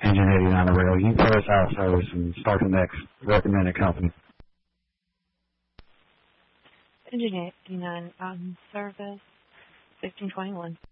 Engine 89 the rail. You press out service and start the next recommended company. Engine 89 service, 1621.